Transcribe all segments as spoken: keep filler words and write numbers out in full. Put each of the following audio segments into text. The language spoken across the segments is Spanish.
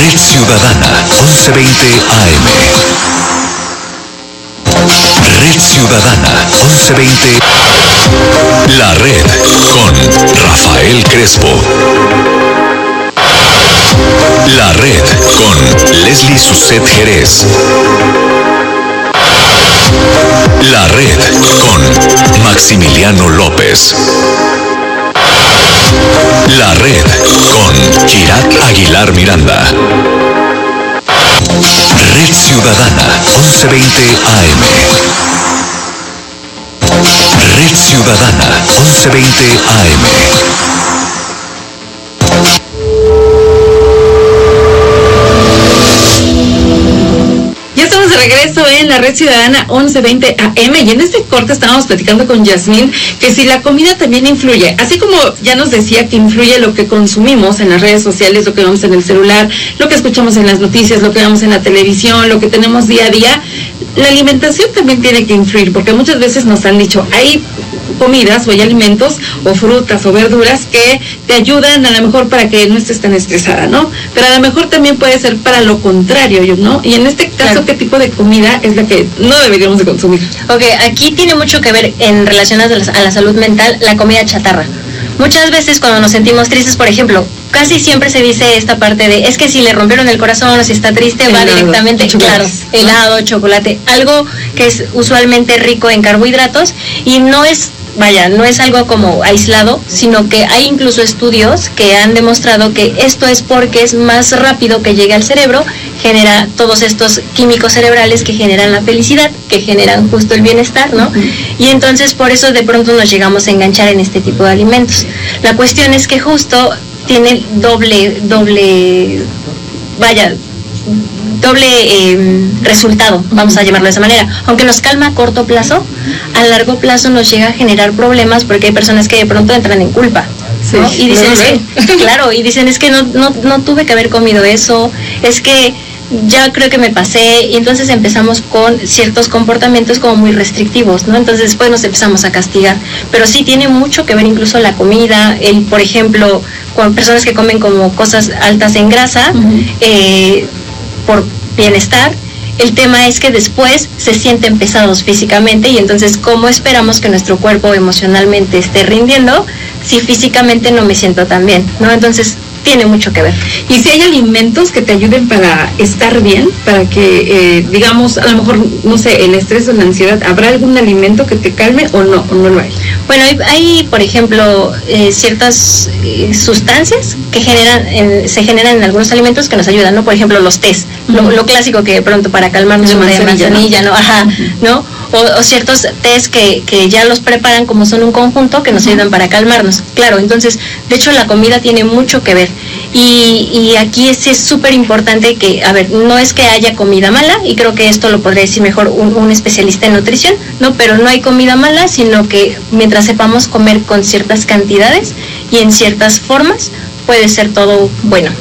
Red Ciudadana, once veinte A M. Red Ciudadana, once veinte. La Red, con Rafael Crespo. La Red, con Leslie Suset Jerez. La Red, con Maximiliano López. La Red, con Kirat Aguilar Miranda. Red Ciudadana, once veinte A M. Red Ciudadana, once veinte A M. Ya estamos de regreso en la Red Ciudadana once veinte A M y en este corte estábamos platicando con Yasmín que si la comida también influye, así como ya nos decía que influye lo que consumimos en las redes sociales, lo que vemos en el celular, lo que escuchamos en las noticias, lo que vemos en la televisión, lo que tenemos día a día, la alimentación también tiene que influir, porque muchas veces nos han dicho, hay comidas o hay alimentos o frutas o verduras que te ayudan a lo mejor para que no estés tan estresada, ¿no? Pero a lo mejor también puede ser para lo contrario, ¿no? Y en este caso, claro, ¿qué tipo de comida es la que no deberíamos de consumir? Ok, aquí tiene mucho que ver en relación a la, a la salud mental, la comida chatarra. Muchas veces cuando nos sentimos tristes, por ejemplo, casi siempre se dice esta parte de, es que si le rompieron el corazón o si está triste, helado, va directamente, claro, helado, chocolate, algo que es usualmente rico en carbohidratos y no es, vaya, no es algo como aislado, sino que hay incluso estudios que han demostrado que esto es porque es más rápido que llegue al cerebro, genera todos estos químicos cerebrales que generan la felicidad, que generan justo el bienestar, ¿no? Uh-huh. Y entonces por eso de pronto nos llegamos a enganchar en este tipo de alimentos. La cuestión es que justo tiene doble, doble, vaya, doble eh, resultado, vamos a llamarlo de esa manera. Aunque nos calma a corto plazo, a largo plazo nos llega a generar problemas porque hay personas que de pronto entran en culpa, ¿no? Sí, y dicen, no, es que, claro, y dicen, es que no, no, no tuve que haber comido eso, es que ya creo que me pasé, y entonces empezamos con ciertos comportamientos como muy restrictivos, ¿no? Entonces después nos empezamos a castigar, pero sí tiene mucho que ver incluso la comida, el, por ejemplo, con personas que comen como cosas altas en grasa, uh-huh. eh, por bienestar. El tema es que después se sienten pesados físicamente y entonces ¿cómo esperamos que nuestro cuerpo emocionalmente esté rindiendo si físicamente no me siento tan bien, ¿no? Entonces tiene mucho que ver. Y si hay alimentos que te ayuden para estar bien, para que, eh, digamos, a lo mejor, no sé, el estrés o la ansiedad, ¿habrá algún alimento que te calme o no, o no lo hay? Bueno, hay, hay por ejemplo, eh, ciertas eh, sustancias que generan, eh, se generan en algunos alimentos que nos ayudan, ¿no? Por ejemplo, los tés, uh-huh. lo, lo clásico que de pronto para calmarnos, una de manzanilla, ¿no? Ajá, uh-huh. ¿no? O, o ciertos tés que, que ya los preparan como son un conjunto que nos uh-huh. ayudan para calmarnos. Claro, entonces, de hecho la comida tiene mucho que ver. Y, y aquí es súper importante que, a ver, no es que haya comida mala, y creo que esto lo podría decir mejor un, un especialista en nutrición, ¿no? Pero no hay comida mala, sino que mientras sepamos comer con ciertas cantidades y en ciertas formas, puede ser todo bueno.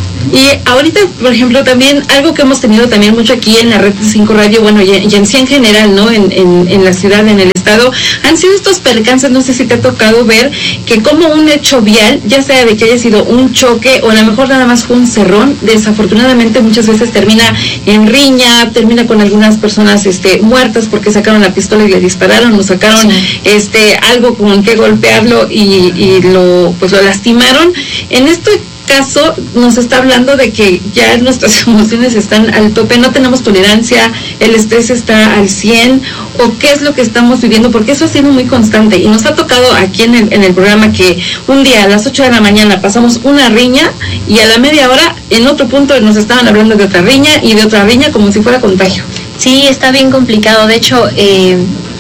Y ahorita, por ejemplo, también algo que hemos tenido también mucho aquí en la Red cinco Radio, bueno, y, y en sí en general, ¿no? En, en, en la ciudad, en el estado, han sido estos percances, no sé si te ha tocado ver, que como un hecho vial, ya sea de que haya sido un choque o a lo mejor nada más fue un cerrón, desafortunadamente muchas veces termina en riña, termina con algunas personas este, muertas porque sacaron la pistola y le dispararon, o sacaron sí. este algo con que golpearlo y, y lo, pues lo lastimaron. En esto caso nos está hablando de que ya nuestras emociones están al tope, no tenemos tolerancia, el estrés está al cien, o qué es lo que estamos viviendo, porque eso ha sido muy constante y nos ha tocado aquí en el, en el programa que un día a las ocho de la mañana pasamos una riña y a la media hora en otro punto nos estaban hablando de otra riña y de otra riña como si fuera contagio. Sí, está bien complicado, de hecho eh,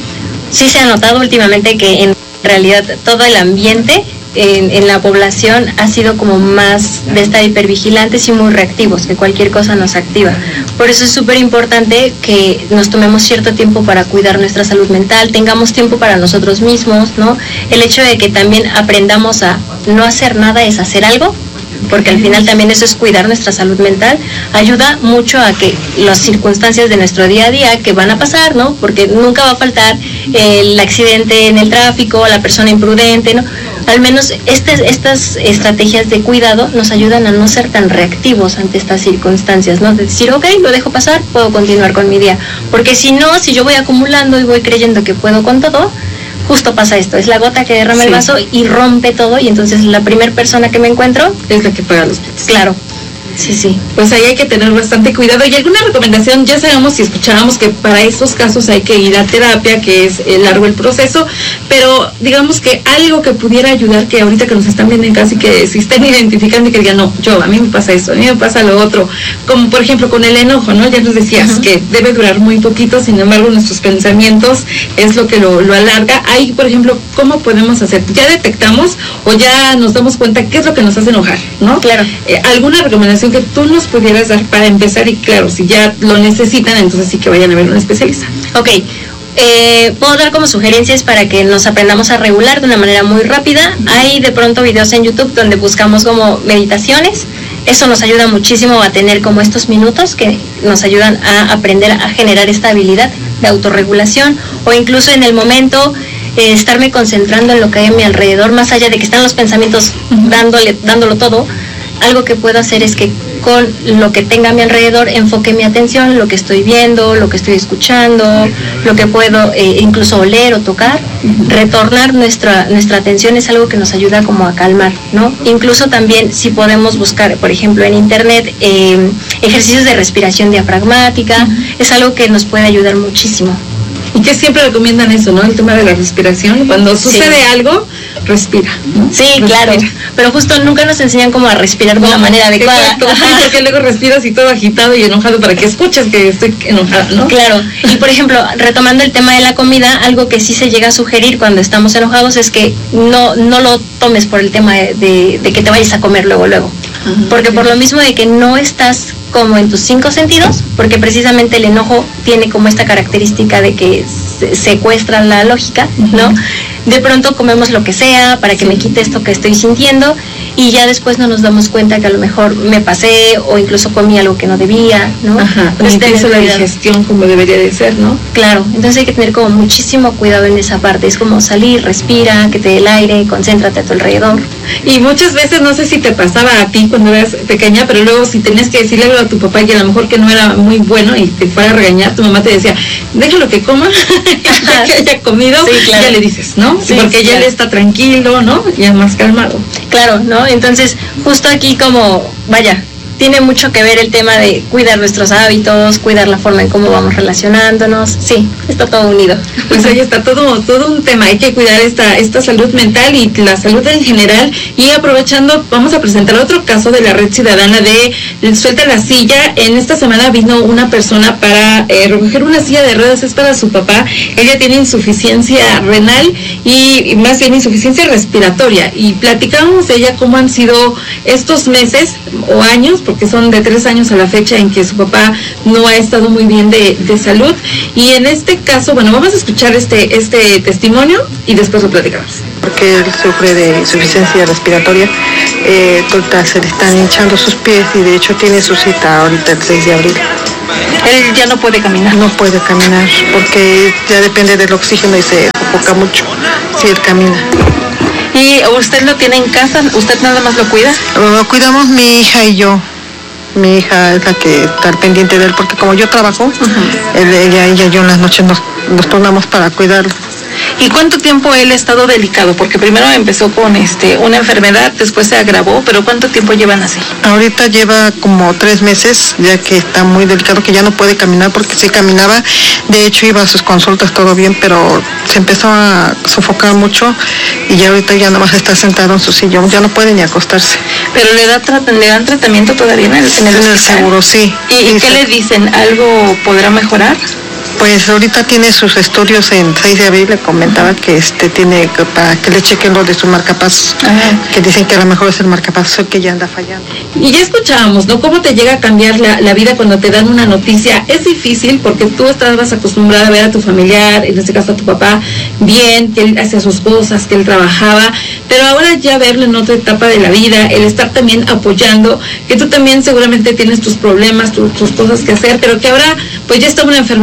sí se ha notado últimamente que en realidad todo el ambiente En, en la población ha sido como más de estar hipervigilantes y muy reactivos, que cualquier cosa nos activa. Por eso es súper importante que nos tomemos cierto tiempo para cuidar nuestra salud mental, tengamos tiempo para nosotros mismos, ¿no? El hecho de que también aprendamos a no hacer nada es hacer algo, porque al final también eso es cuidar nuestra salud mental, ayuda mucho a que las circunstancias de nuestro día a día que van a pasar, ¿no? Porque nunca va a faltar el accidente en el tráfico, la persona imprudente, ¿no? al menos este, estas estrategias de cuidado nos ayudan a no ser tan reactivos ante estas circunstancias, ¿no? De decir, ok, lo dejo pasar, puedo continuar con mi día. Porque si no, si yo voy acumulando y voy creyendo que puedo con todo, justo pasa esto, es la gota que derrama sí. el vaso y rompe todo, y entonces la primera persona que me encuentro es la que paga los platos. Claro. Sí, sí. Pues ahí hay que tener bastante cuidado. ¿Y alguna recomendación? Ya sabemos, si escuchábamos que para estos casos hay que ir a terapia, que es largo el proceso, pero digamos que algo que pudiera ayudar, que ahorita que nos están viendo en casa y que se estén identificando y que digan, no, yo, a mí me pasa esto, a mí me pasa lo otro, como por ejemplo con el enojo, ¿no? Ya nos decías uh-huh. que debe durar muy poquito, sin embargo nuestros pensamientos es lo que lo, lo alarga. Ahí, por ejemplo, ¿cómo podemos hacer? ¿Ya detectamos o ya nos damos cuenta qué es lo que nos hace enojar, ¿no? Claro. Eh, ¿Alguna recomendación que tú nos pudieras dar para empezar? Y claro, si ya lo necesitan, entonces sí que vayan a ver un especialista. Ok, eh, puedo dar como sugerencias para que nos aprendamos a regular de una manera muy rápida. Hay de pronto videos en YouTube donde buscamos como meditaciones. Eso nos ayuda muchísimo a tener como estos minutos que nos ayudan a aprender a generar esta habilidad de autorregulación, o incluso en el momento eh, estarme concentrando en lo que hay a mi alrededor, más allá de que están los pensamientos dándole, dándolo todo. Algo que puedo hacer es que con lo que tenga a mi alrededor enfoque mi atención, lo que estoy viendo, lo que estoy escuchando, lo que puedo eh, incluso oler o tocar. Retornar nuestra nuestra atención es algo que nos ayuda como a calmar, ¿no? Incluso también si podemos buscar, por ejemplo, en internet eh, ejercicios de respiración diafragmática, uh-huh. es algo que nos puede ayudar muchísimo. Y que siempre recomiendan eso, ¿no? El tema de la respiración. Cuando sucede sí. algo, respira, ¿no? Sí, respira. Claro. Pero justo nunca nos enseñan cómo a respirar de no, la manera adecuada. Exacto. Sí, porque luego respiras y todo agitado y enojado para que escuches que estoy enojada, ¿no? Claro. Y por ejemplo, retomando el tema de la comida, algo que sí se llega a sugerir cuando estamos enojados es que no, no lo tomes por el tema de, de, de que te vayas a comer luego, luego. Uh-huh. Porque por lo mismo de que no estás como en tus cinco sentidos, porque precisamente el enojo tiene como esta característica de que se secuestra la lógica, ¿no? Uh-huh. De pronto comemos lo que sea para que sí. me quite esto que estoy sintiendo, y ya después no nos damos cuenta que a lo mejor me pasé o incluso comí algo que no debía, ¿no? Ajá, o incluso la digestión como debería de ser, ¿no? Claro, entonces hay que tener como muchísimo cuidado en esa parte, es como salir, respira, que te dé el aire, concéntrate a tu alrededor. Y muchas veces, no sé si te pasaba a ti cuando eras pequeña, pero luego si tenías que decirle algo a tu papá y a lo mejor que no era muy bueno y te fuera a regañar, tu mamá te decía, déjalo que coma, ya que haya comido, sí, claro. ya le dices, ¿no? Sí, porque claro. ya él está tranquilo, ¿no? Ya más calmado. Claro, ¿no? Entonces, justo aquí como, vaya, tiene mucho que ver el tema de cuidar nuestros hábitos, cuidar la forma en cómo vamos relacionándonos. Sí, está todo unido. Pues ahí está todo todo un tema. Hay que cuidar esta esta salud mental y la salud en general. Y aprovechando, vamos a presentar otro caso de la Red Ciudadana de Suelta la Silla. En esta semana vino una persona para eh, recoger una silla de ruedas. Es para su papá. Ella tiene insuficiencia renal y, y más bien insuficiencia respiratoria. Y platicábamos de ella cómo han sido estos meses o años, porque son de tres años a la fecha en que su papá no ha estado muy bien de, de salud. Y en este caso, bueno, vamos a escuchar este este testimonio y después lo platicamos. Porque él sufre de insuficiencia respiratoria, eh, ahorita se le están hinchando sus pies y de hecho tiene su cita ahorita el seis de abril. Él ya no puede caminar. No puede caminar porque ya depende del oxígeno y se sofoca mucho si él camina. ¿Y usted lo tiene en casa? ¿Usted nada más lo cuida? Lo cuidamos mi hija y yo. Mi hija es la que está al pendiente de él, porque como yo trabajo, uh-huh. él, ella, ella y yo en las noches nos, nos tornamos para cuidarlo. ¿Y cuánto tiempo él ha estado delicado? Porque primero empezó con este una enfermedad, después se agravó, pero ¿cuánto tiempo llevan así? Ahorita lleva como tres meses, ya que está muy delicado, que ya no puede caminar, porque sí caminaba, de hecho iba a sus consultas todo bien, pero se empezó a sofocar mucho y ya ahorita ya nomás está sentado en su sillón, ya no puede ni acostarse. ¿Pero le, da tra- le dan tratamiento todavía en el, en el, en el seguro, sí. ¿Y, ¿y qué le dicen? ¿Algo podrá mejorar? Pues ahorita tiene sus estudios en seis de abril, le comentaba que este tiene que, para que le chequen lo de su marcapasos, que dicen que a lo mejor es el marcapasos que ya anda fallando. Y ya escuchábamos, ¿no? Cómo te llega a cambiar la, la vida cuando te dan una noticia. Es difícil porque tú estabas acostumbrada a ver a tu familiar, en este caso a tu papá, bien, que él hacía sus cosas, que él trabajaba, pero ahora ya verlo en otra etapa de la vida, el estar también apoyando, que tú también seguramente tienes tus problemas, tus, tus cosas que hacer, pero que ahora pues ya está una enfermedad presente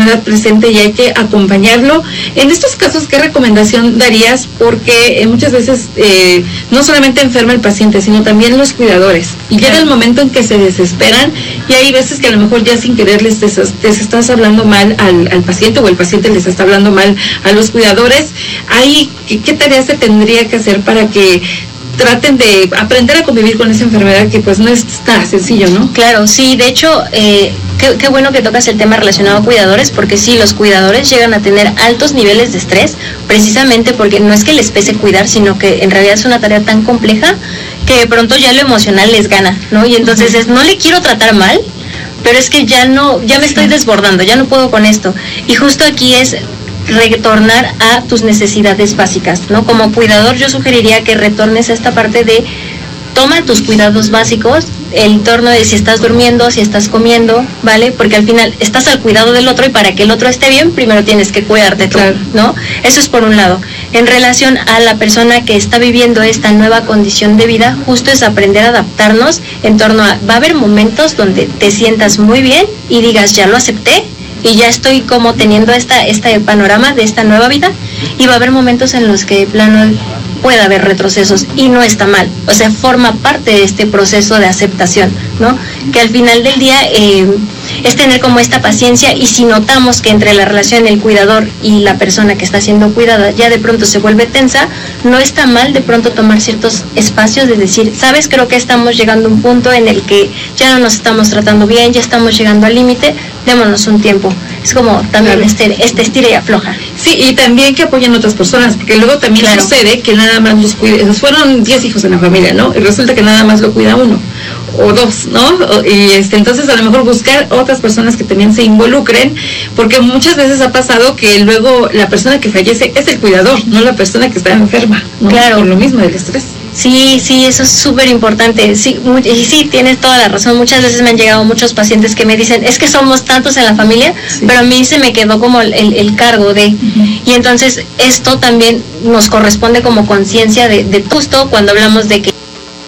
presente y hay que acompañarlo. En estos casos, ¿qué recomendación darías? Porque eh, muchas veces eh, no solamente enferma el paciente, sino también los cuidadores. Y llega el momento en que se desesperan y hay veces que a lo mejor ya sin querer les, les, les estás hablando mal al, al paciente o el paciente les está hablando mal a los cuidadores. Ahí, ¿qué, qué tareas se tendría que hacer para que traten de aprender a convivir con esa enfermedad que pues no es tan sencillo, ¿no? Claro, sí, de hecho, eh, qué, qué bueno que tocas el tema relacionado a cuidadores, porque sí, los cuidadores llegan a tener altos niveles de estrés, precisamente porque no es que les pese cuidar, sino que en realidad es una tarea tan compleja que de pronto ya lo emocional les gana, ¿no? Y entonces es, no le quiero tratar mal, pero es que ya no, ya me estoy desbordando, ya no puedo con esto. Y justo aquí es retornar a tus necesidades básicas, ¿no? Como cuidador yo sugeriría que retornes a esta parte de toma tus cuidados básicos, el torno de si estás durmiendo, si estás comiendo, ¿vale? Porque al final estás al cuidado del otro y para que el otro esté bien, primero tienes que cuidarte tú, claro, ¿no? Eso es por un lado. En relación a la persona que está viviendo esta nueva condición de vida, justo es aprender a adaptarnos en torno a, va a haber momentos donde te sientas muy bien y digas, ya lo acepté, y ya estoy como teniendo esta, este panorama de esta nueva vida, y va a haber momentos en los que de plano puede haber retrocesos y no está mal, o sea, forma parte de este proceso de aceptación, ¿no? Que al final del día eh, es tener como esta paciencia, y si notamos que entre la relación del cuidador y la persona que está siendo cuidada ya de pronto se vuelve tensa, no está mal de pronto tomar ciertos espacios de decir, sabes, creo que estamos llegando a un punto en el que ya no nos estamos tratando bien, ya estamos llegando al límite, démonos un tiempo. Es como también claro, este, este estira y afloja. Sí, y también que apoyen a otras personas, porque luego también claro, sucede que nada más los cuida, fueron diez hijos en la familia, ¿no? Y resulta que nada más lo cuida uno o dos, ¿no? Y este, entonces a lo mejor buscar otras personas que también se involucren, porque muchas veces ha pasado que luego la persona que fallece es el cuidador, no la persona que está enferma, ¿no? Claro. Por lo mismo del estrés. Sí, sí, eso es súper importante. Sí, y sí, tienes toda la razón. Muchas veces me han llegado muchos pacientes que me dicen, es que somos tantos en la familia, sí, pero a mí se me quedó como el, el, el cargo de... Uh-huh. Y entonces esto también nos corresponde como conciencia de, de justo cuando hablamos de que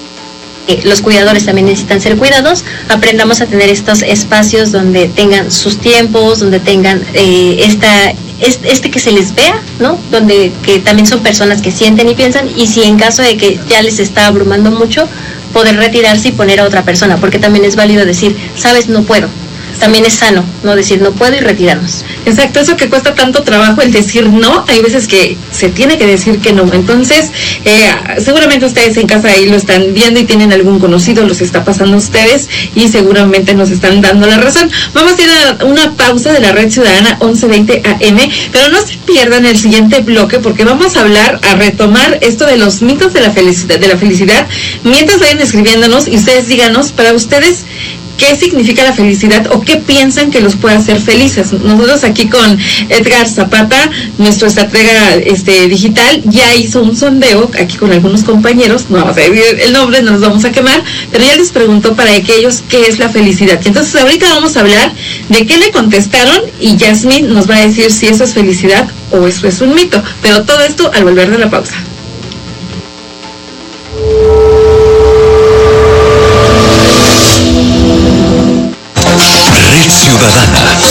los cuidadores también necesitan ser cuidados, aprendamos a tener estos espacios donde tengan sus tiempos, donde tengan eh, esta... este que se les vea, ¿no? Donde que también son personas que sienten y piensan, y si en caso de que ya les está abrumando mucho, poder retirarse y poner a otra persona, porque también es válido decir, sabes, no puedo. También es sano, no decir no puedo y retirarnos. Exacto, eso que cuesta tanto trabajo el decir no, hay veces que se tiene que decir que no. Entonces, eh, seguramente ustedes en casa ahí lo están viendo y tienen algún conocido, los está pasando a ustedes y seguramente nos están dando la razón. Vamos a ir a una pausa de la Red Ciudadana once veinte A M, pero no se pierdan el siguiente bloque porque vamos a hablar, a retomar esto de los mitos de la felicidad, de la felicidad. Mientras vayan escribiéndonos y ustedes díganos, para ustedes, ¿qué significa la felicidad o qué piensan que los puede hacer felices? Nosotros aquí con Edgar Zapata, nuestro estratega este, digital, ya hizo un sondeo aquí con algunos compañeros, no vamos a decir el nombre, no nos vamos a quemar, pero ya les preguntó para aquellos qué es la felicidad. Y entonces ahorita vamos a hablar de qué le contestaron y Yasmín nos va a decir si eso es felicidad o eso es un mito. Pero todo esto al volver de la pausa. Red Ciudadana.